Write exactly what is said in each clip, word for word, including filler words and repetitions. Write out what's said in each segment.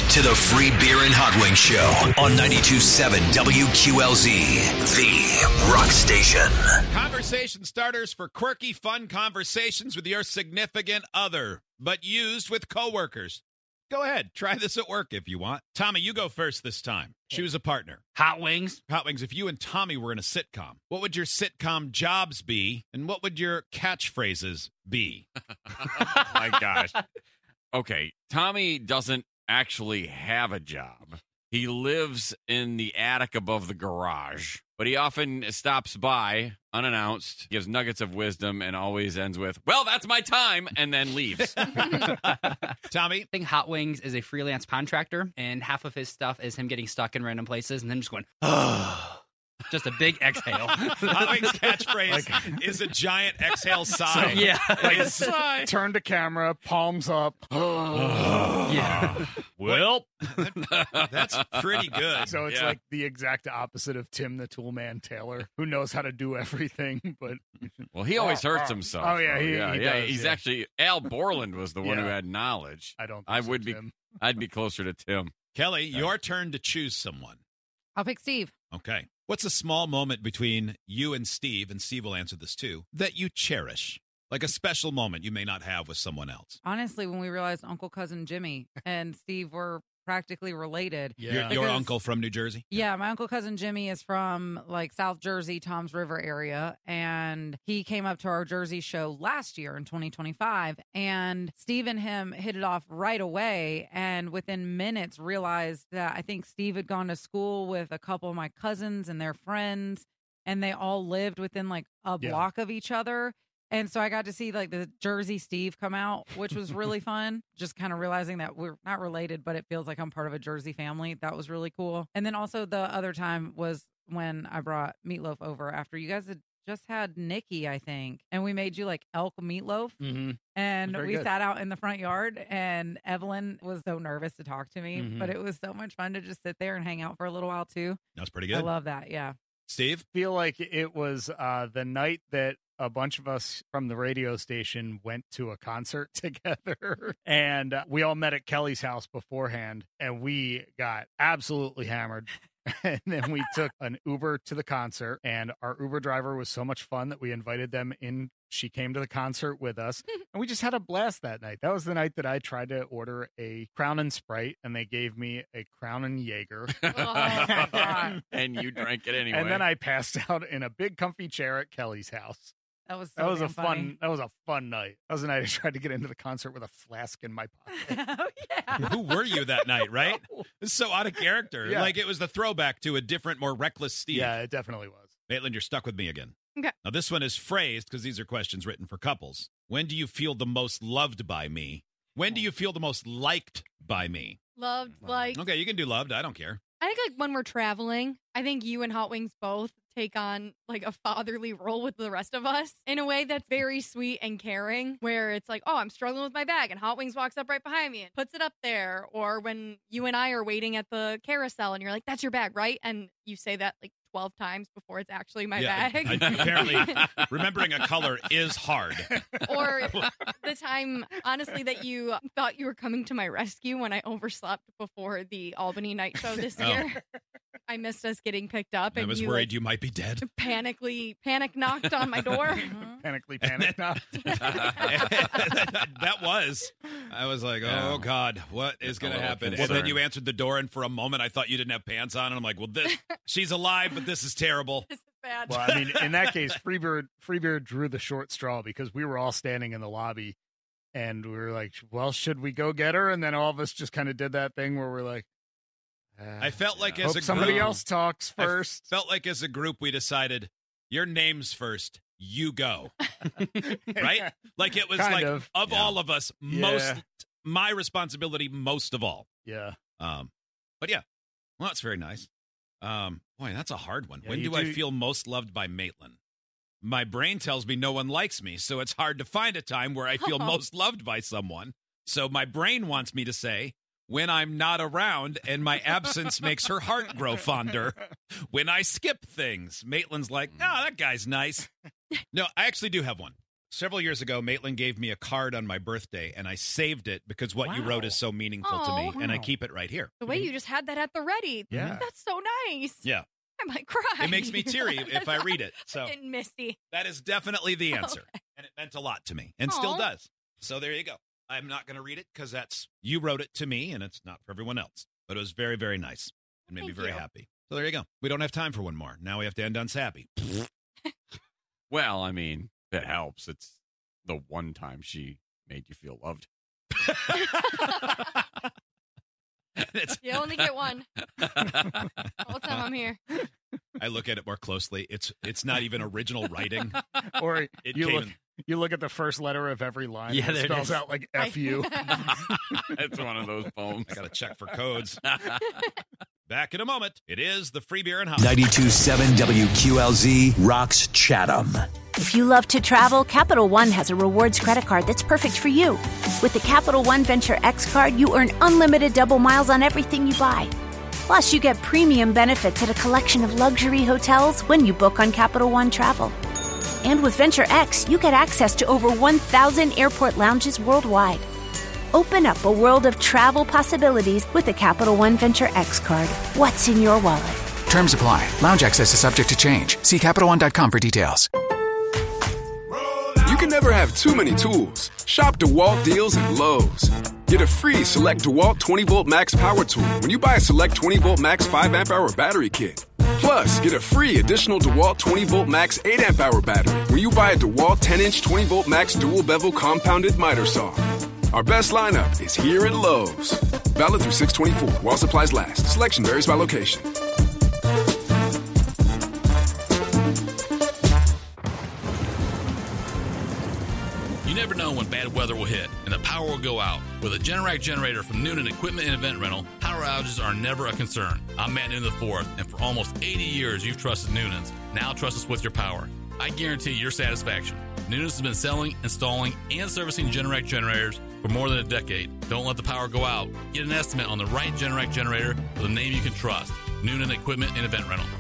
to the Free Beer and Hot Wings Show on ninety-two point seven W Q L Z, the rock station. Conversation starters for quirky, fun conversations with your significant other, but used with coworkers. Go ahead. Try this at work if you want. Tommy, you go first this time. Choose a partner. Hot Wings. Hot Wings, if you and Tommy were in a sitcom, what would your sitcom jobs be, and what would your catchphrases be? Oh, my gosh. Okay, Tommy doesn't actually have a job. He lives in the attic above the garage, but he often stops by unannounced, gives nuggets of wisdom, and always ends with, well, that's my time, and then leaves. Tommy? I think Hot Wings is a freelance contractor, and half of his stuff is him getting stuck in random places and then just going, oh. Just a big exhale. Hot Wings' catchphrase like, is a giant exhale sigh. So, yeah. Like, sigh. Turn to camera, palms up. Yeah. Well, that's pretty good. So it's Yeah. like the exact opposite of Tim the Toolman Taylor, who knows how to do everything, but Well, he always Oh, hurts oh. himself. Oh, yeah, though. he- yeah, he yeah. does, He's yeah. actually, Al Borland was the one who Yeah. had knowledge. I don't think I so, would be, Tim. I'd be closer to Tim. Kelly, your turn to choose someone. I'll pick Steve. Okay. What's a small moment between you and Steve, and Steve will answer this too, that you cherish? Like a special moment you may not have with someone else. Honestly, when we realized Uncle Cousin Jimmy and Steve were practically related. Yeah. Your, your Because- uncle from New Jersey? Yeah, my Uncle Cousin Jimmy is from like South Jersey, Toms River area. And he came up to our Jersey show last year in twenty twenty-five. And Steve and him hit it off right away. And within minutes realized that I think Steve had gone to school with a couple of my cousins and their friends. And they all lived within like a Yeah. block of each other. And so I got to see like the Jersey Steve come out, which was really fun. Just kind of realizing that we're not related, but it feels like I'm part of a Jersey family. That was really cool. And then also the other time was when I brought Meatloaf over after you guys had just had Nikki, I think. And we made you like elk meatloaf. Mm-hmm. And Very we good. sat out in the front yard and Evelyn was so nervous to talk to me. Mhm. But it was so much fun to just sit there and hang out for a little while too. That's pretty I good. love that. Yeah. Steve? Feel like it was uh, the night that a bunch of us from the radio station went to a concert together, and uh, we all met at Kelly's house beforehand, and we got absolutely hammered. And then we took an Uber to the concert, and our Uber driver was so much fun that we invited them in. She came to the concert with us, and we just had a blast that night. That was the night that I tried to order a Crown and Sprite, and they gave me a Crown and Jaeger. Oh, my God. And you drank it anyway. And then I passed out in a big comfy chair at Kelly's house. That was so That was a damn fun. funny. That was a fun night. That was the night I tried to get into the concert with a flask in my pocket. Oh, yeah. Who were you that night, right? It's so out of character. Yeah. Like it was the throwback to a different, more reckless Steve. Yeah, it definitely was. Maitland, you're stuck with me again. Okay. Now, this one is phrased because these are questions written for couples. When do you feel the most loved by me? When do you feel the most liked by me? Loved, like, Okay, you can do loved. I don't care. I think like when we're traveling, I think you and Hot Wings both take on like a fatherly role with the rest of us in a way that's very sweet and caring, where it's like, oh, I'm struggling with my bag, and Hot Wings walks up right behind me and puts it up there. Or when you and I are waiting at the carousel and you're like, that's your bag, right? And you say that like twelve times before it's actually my Yeah, bag. I- apparently, remembering a color is hard. Or the time, honestly, that you thought you were coming to my rescue when I overslept before the Albany night show this Oh. year. I missed us getting picked up, I and was you worried like, you might be dead. panically panic knocked on my door. Panically panicked now. That was. I was like, oh, Yeah. God, what is Just a going to little happen? And concerned. then you answered the door, and for a moment, I thought you didn't have pants on. And I'm like, well, this, she's alive, but this is terrible. This is bad. Well, I mean, in that case, Freebird Freebird drew the short straw because we were all standing in the lobby, and we were like, "Well, should we go get her?" And then all of us just kind of did that thing where we're like, uh, I felt like Yeah. as "Hope a somebody group, else talks I first." felt like as a group, we decided your name's first. You go. Right? Like it was Kind like, of. of Yeah. all of us, Yeah. most, my responsibility most of all. Yeah. Um, but yeah, well, that's very nice. Um, boy, that's a hard one. Yeah, when you do I do- feel most loved by Maitland? My brain tells me no one likes me, so it's hard to find a time where I feel most loved by someone. So my brain wants me to say, when I'm not around and my absence makes her heart grow fonder. When I skip things, Maitland's like, oh, that guy's nice. No, I actually do have one. Several years ago, Maitland gave me a card on my birthday, and I saved it because what you Wow. wrote is so meaningful to me, Oh. and I Wow. keep it right here. The way you just had that at the ready. Yeah. That's so nice. Yeah. I might cry. It makes me teary if I read it. So Getting misty. that is definitely the answer, and it meant a lot to me, and still Aw. does. So there you go. I'm not going to read it because that's you wrote it to me, and it's not for everyone else. But it was very, very nice and made me Thank very you. happy. So there you go. We don't have time for one more. Now we have to end on sappy. Well, I mean, that helps. It's the one time she made you feel loved. It's, You only get one. All the time I'm here. I look at it more closely. It's it's not even original writing. Or It you came look in- you look at the first letter of every line. Yeah, and there it it spells is. out like F U. It's one of those poems. I got to check for codes. Back in a moment. It is the Free Beer and Hot. ninety-two point seven W Q L Z rocks Chatham. If you love to travel, Capital One has a rewards credit card that's perfect for you. With the Capital One Venture X card, you earn unlimited double miles on everything you buy. Plus, you get premium benefits at a collection of luxury hotels when you book on Capital One Travel. And with Venture X, you get access to over one thousand airport lounges worldwide. Open up a world of travel possibilities with the Capital One Venture X card. What's in your wallet? Terms apply. Lounge access is subject to change. See Capital One dot com for details. You can never have too many tools. Shop DeWalt deals at Lowe's. Get a free Select DeWalt twenty volt Max Power Tool when you buy a Select twenty volt Max five amp hour battery kit. Plus, get a free additional DeWalt twenty volt Max eight amp hour battery when you buy a DeWalt ten inch twenty volt Max dual bevel compounded miter saw. Our best lineup is here at Lowe's. Valid through six twenty-four while supplies last. Selection varies by location. You never know when bad weather will hit and the power will go out. With a Generac generator from Noonan Equipment and Event Rental, power outages are never a concern. I'm Matt Noonan the fourth, and for almost eighty years you've trusted Noonan's. Now trust us with your power. I guarantee your satisfaction. Noonan's has been selling, installing, and servicing Generac generators for more than a decade. Don't let the power go out. Get an estimate on the right Generac generator with a name you can trust. Noonan Equipment and Event Rental.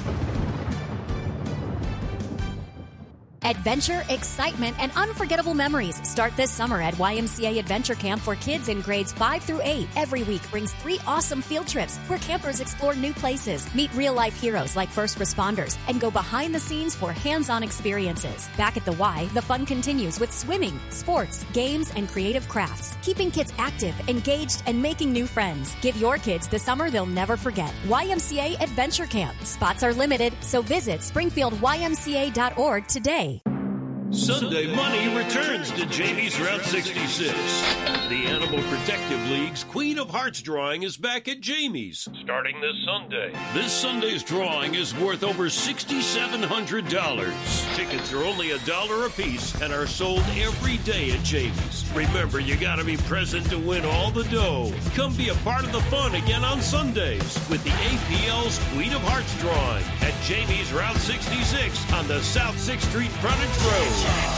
Adventure, excitement, and unforgettable memories start this summer at Y M C A Adventure Camp for kids in grades five through eight. Every week brings three awesome field trips where campers explore new places, meet real-life heroes like first responders, and go behind the scenes for hands-on experiences. Back at the Y, the fun continues with swimming, sports, games, and creative crafts, keeping kids active, engaged, and making new friends. Give your kids the summer they'll never forget. Y M C A Adventure Camp. Spots are limited, so visit springfield y m c a dot org today. Sunday Money returns to Jamie's Route sixty-six. The Animal Protective League's Queen of Hearts drawing is back at Jamie's, starting this Sunday. This Sunday's drawing is worth over six thousand seven hundred dollars. Tickets are only a dollar a piece and are sold every day at Jamie's. Remember, you gotta be present to win all the dough. Come be a part of the fun again on Sundays with the A P L's Queen of Hearts drawing at Jamie's Route sixty-six on the South sixth Street frontage road.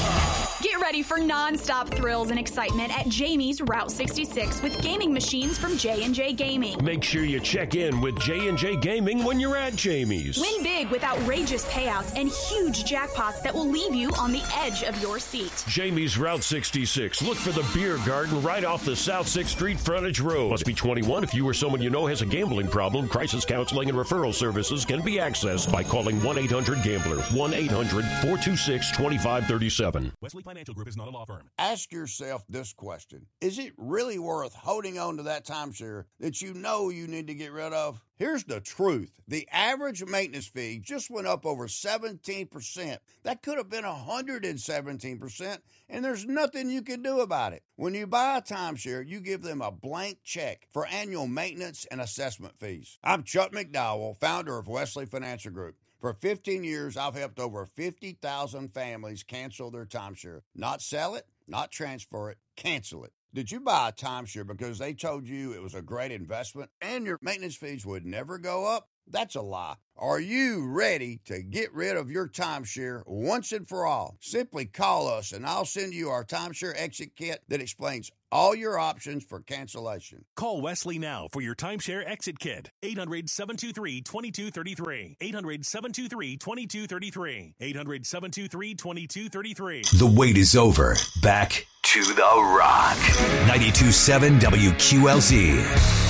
Get ready for non-stop thrills and excitement at Jamie's Route sixty-six with gaming machines from J and J Gaming. Make sure you check in with J and J Gaming when you're at Jamie's. Win big with outrageous payouts and huge jackpots that will leave you on the edge of your seat. Jamie's Route sixty-six. Look for the beer garden right off the South sixth Street frontage road. Must be twenty-one. If you or someone you know has a gambling problem, crisis counseling and referral services can be accessed by calling one eight hundred gambler. one eight hundred four two six two five three seven. Wesley Financial Group is not a law firm. Ask yourself this question. Is it really worth holding on to that timeshare that you know you need to get rid of? Here's the truth. The average maintenance fee just went up over seventeen percent. That could have been one hundred seventeen percent, and there's nothing you can do about it. When you buy a timeshare, you give them a blank check for annual maintenance and assessment fees. I'm Chuck McDowell, founder of Wesley Financial Group. For fifteen years, I've helped over fifty thousand families cancel their timeshare. Not sell it, not transfer it, cancel it. Did you buy a timeshare because they told you it was a great investment and your maintenance fees would never go up? That's a lie. Are you ready to get rid of your timeshare once and for all? Simply call us and I'll send you our timeshare exit kit that explains all your options for cancellation. Call Wesley now for your timeshare exit kit. eight hundred, seven two three, two two three three. eight hundred, seven two three, two two three three. eight hundred, seven two three, two two three three. The wait is over. Back to The Rock. ninety-two point seven W Q L Z.